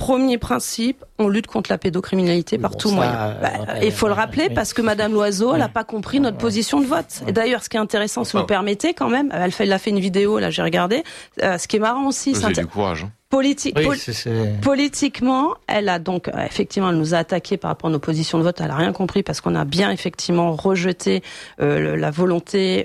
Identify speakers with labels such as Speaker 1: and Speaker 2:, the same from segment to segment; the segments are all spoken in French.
Speaker 1: Premier principe, on lutte contre la pédocriminalité par tout moyen. Il faut le rappeler parce que Madame Loiseau, elle n'a pas compris notre position de vote. Et d'ailleurs, ce qui est intéressant, si vous me permettez quand même, elle a fait une vidéo, là j'ai regardé. Ce qui est marrant aussi,
Speaker 2: c'est du courage.
Speaker 1: Politiquement, elle a donc effectivement, elle nous a attaqué par rapport à nos positions de vote. Elle a rien compris parce qu'on a bien effectivement rejeté la volonté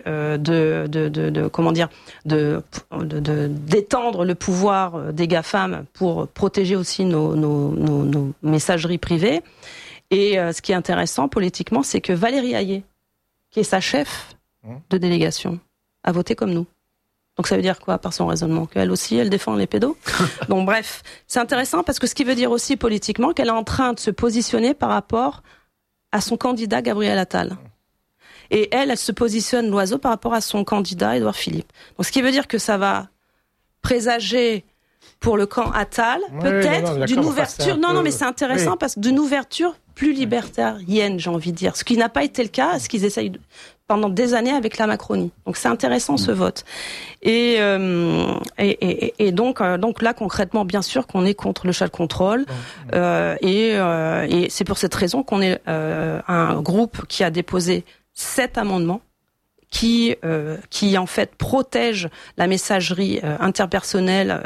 Speaker 1: d'étendre le pouvoir des GAFAM pour protéger aussi nos messageries privées. Et ce qui est intéressant politiquement, c'est que Valérie Hayé, qui est sa chef de délégation, a voté comme nous. Donc ça veut dire quoi par son raisonnement? Qu'elle aussi, elle défend les pédos? Donc bref, c'est intéressant parce que ce qui veut dire aussi politiquement qu'elle est en train de se positionner par rapport à son candidat Gabriel Attal. Et elle se positionne, Loiseau, par rapport à son candidat Édouard Philippe. Donc ce qui veut dire que ça va présager pour le camp Attal, peut-être d'une ouverture... Non, mais c'est intéressant parce que d'une ouverture plus libertarienne, j'ai envie de dire. Ce qui n'a pas été le cas, ce qu'ils essayent pendant des années avec la Macronie. Donc c'est intéressant ce vote. Et donc là concrètement, bien sûr qu'on est contre le child control. Et c'est pour cette raison qu'on est un groupe qui a déposé 7 amendements qui en fait protège la messagerie interpersonnelle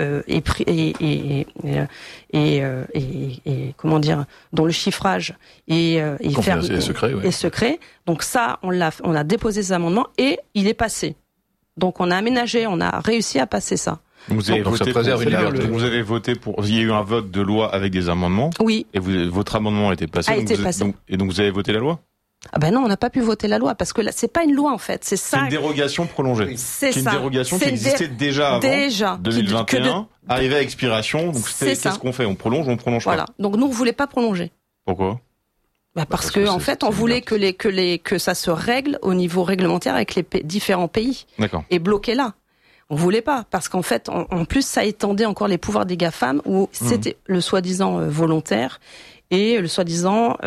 Speaker 1: et comment dire, dont le chiffrage est secret. Donc ça, on a déposé ces amendements et il est passé. Donc on a aménagé, on a réussi à passer ça.
Speaker 2: Vous avez voté pour. Il y a eu un vote de loi avec des amendements.
Speaker 1: Oui.
Speaker 2: Et votre amendement a été passé. Donc vous avez voté la loi.
Speaker 1: Ah ben non, on n'a pas pu voter la loi parce que là, c'est pas une loi en fait, c'est ça.
Speaker 2: C'est une dérogation prolongée.
Speaker 1: C'est ça.
Speaker 2: Une dérogation qui existait déjà avant 2021, arrivée à expiration. Donc qu'est-ce qu'on fait? On prolonge ou on prolonge pas?
Speaker 1: Voilà. Donc nous on voulait pas prolonger.
Speaker 2: Pourquoi?
Speaker 1: Parce que en fait, on voulait que ça se règle au niveau réglementaire avec les différents pays.
Speaker 2: D'accord.
Speaker 1: Et bloquer là. On voulait pas, parce qu'en fait, en plus, ça étendait encore les pouvoirs des GAFAM où c'était le soi-disant volontaire et le soi-disant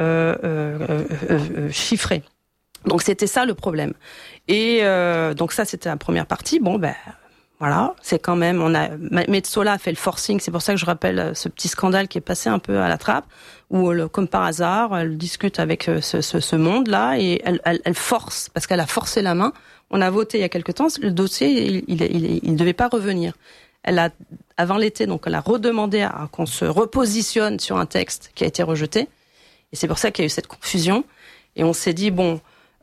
Speaker 1: chiffré. Donc c'était ça le problème. Et donc ça, c'était la première partie. Bon, voilà, c'est quand même, Metsola a fait le forcing, c'est pour ça que je rappelle ce petit scandale qui est passé un peu à la trappe, où comme par hasard, elle discute avec ce monde-là et elle force, parce qu'elle a forcé la main. On a voté il y a quelque temps, le dossier, il devait pas revenir. Avant l'été, donc elle a redemandé qu'on se repositionne sur un texte qui a été rejeté. Et c'est pour ça qu'il y a eu cette confusion. Et on s'est dit, on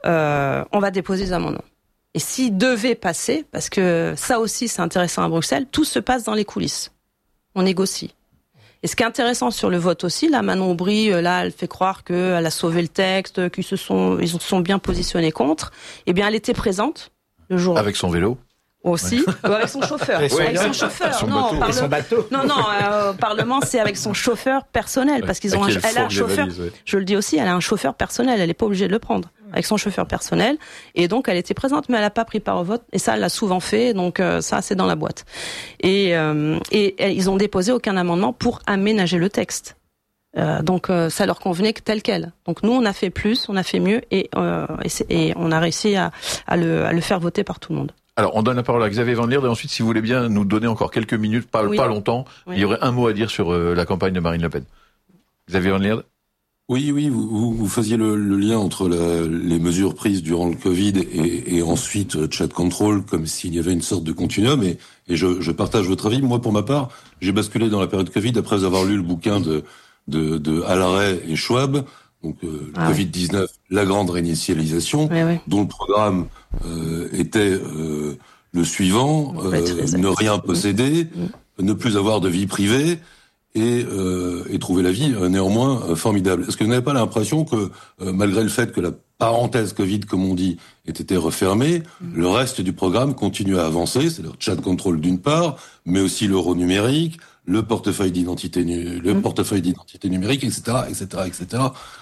Speaker 1: va déposer des amendements. Et s'il devait passer, parce que ça aussi c'est intéressant à Bruxelles, tout se passe dans les coulisses. On négocie. Et ce qui est intéressant sur le vote aussi, là, Manon Aubry, là, elle fait croire qu'elle a sauvé le texte, ils se sont bien positionnés contre. Eh bien, elle était présente le jour.
Speaker 3: Avec son vélo.
Speaker 1: Aussi, avec son chauffeur. Avec son chauffeur. Son bateau. Non, au Parlement, c'est avec son chauffeur personnel, parce elle a un chauffeur. Je le dis aussi, elle a un chauffeur personnel. Elle n'est pas obligée de le prendre. Avec son chauffeur personnel. Et donc, elle était présente, mais elle n'a pas pris part au vote. Et ça, elle l'a souvent fait. Donc, ça, c'est dans la boîte. Et ils ont déposé aucun amendement pour aménager le texte. Donc, ça leur convenait que tel quel. Donc, nous, on a fait plus, on a fait mieux, et on a réussi à le faire voter par tout le monde.
Speaker 3: Alors, on donne la parole à Xavier Van Lierde et ensuite, si vous voulez bien nous donner encore quelques minutes, pas longtemps, il y aurait un mot à dire sur la campagne de Marine Le Pen. Xavier Van Lierde.
Speaker 4: Oui, vous faisiez le lien entre les mesures prises durant le Covid et ensuite chat control, comme s'il y avait une sorte de continuum, et je partage votre avis. Moi, pour ma part, j'ai basculé dans la période Covid après avoir lu le bouquin de Allaray et Schwab, donc Covid-19, la grande réinitialisation, dont le programme était le suivant, ne rien posséder, ne plus avoir de vie privée et trouver la vie néanmoins formidable. Est-ce que vous n'avez pas l'impression que malgré le fait que la parenthèse Covid, comme on dit, ait été refermée, le reste du programme continue à avancer, c'est-à-dire chat control d'une part, mais aussi l'euro numérique, le portefeuille d'identité numérique, etc.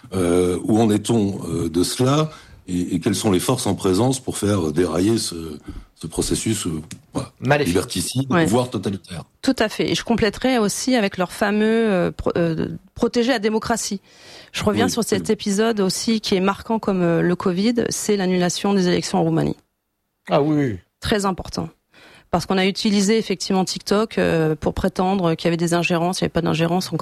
Speaker 4: Où en est-on de cela et quelles sont les forces en présence pour faire dérailler ce processus liberticide, voire totalitaire?
Speaker 1: Tout à fait. Et je compléterai aussi avec leur fameux protéger la démocratie. Je reviens sur cet épisode aussi qui est marquant comme le Covid, c'est l'annulation des élections en Roumanie.
Speaker 5: Ah oui.
Speaker 1: Très important. Parce qu'on a utilisé effectivement TikTok pour prétendre qu'il y avait des ingérences, il n'y avait pas d'ingérence.